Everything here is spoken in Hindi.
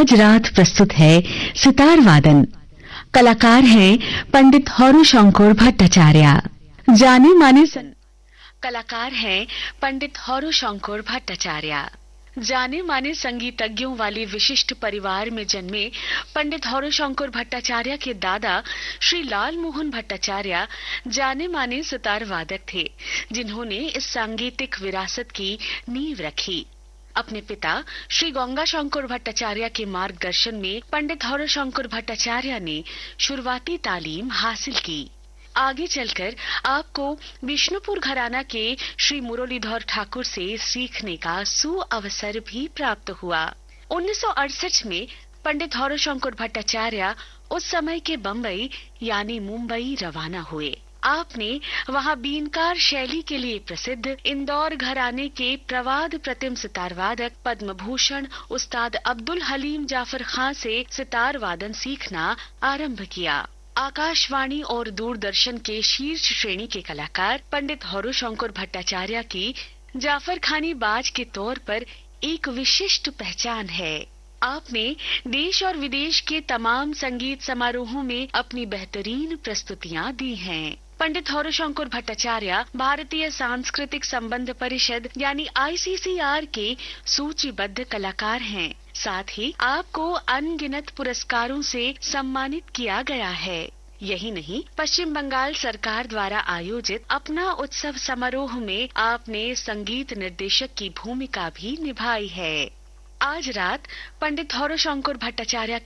आज रात प्रस्तुत है सितार वादन। कलाकार हैं पंडित हौरू-शंकर भट्टाचार्य। जाने माने कलाकार हैं पंडित हौरू-शंकर भट्टाचार्य। जाने माने संगीतज्ञों वाले विशिष्ट परिवार में जन्मे पंडित हौरू-शंकर भट्टाचार्य के दादा श्री लाल मोहन भट्टाचार्य जाने माने सितार वादक थे, जिन्होंने इस सांगीतिक विरासत की नींव रखी। अपने पिता श्री गंगाशंकर भट्टाचार्य के मार्गदर्शन में पंडित हौरू-शंकर भट्टाचार्य ने शुरुआती तालीम हासिल की। आगे चलकर आपको विष्णुपुर घराना के श्री मुरलीधर ठाकुर से सीखने का सुअवसर भी प्राप्त हुआ। 1968 में पंडित हौरू-शंकर भट्टाचार्य उस समय के बम्बई यानी मुंबई रवाना हुए। आपने वहां बीनकार शैली के लिए प्रसिद्ध इंदौर घराने के प्रवाद प्रतिम सितार वादक पद्म भूषण उस्ताद अब्दुल हलीम जाफर खां से सितार वादन सीखना आरंभ किया। आकाशवाणी और दूरदर्शन के शीर्ष श्रेणी के कलाकार पंडित हौरू-शंकर भट्टाचार्य की जाफर खानी बाज के तौर पर एक विशिष्ट पहचान है। आपने देश और विदेश के तमाम संगीत समारोहों में अपनी बेहतरीन प्रस्तुतियां दी हैं। पंडित हौरू-शंकर भट्टाचार्य भारतीय सांस्कृतिक संबंध परिषद यानी ICCR के सूचीबद्ध कलाकार हैं। साथ ही आपको अनगिनत पुरस्कारों से सम्मानित किया गया है। यही नहीं, पश्चिम बंगाल सरकार द्वारा आयोजित अपना उत्सव समारोह में आपने संगीत निर्देशक की भूमिका भी निभाई है। आज रात पंडित हौरू-शंकर भट्टाचार्य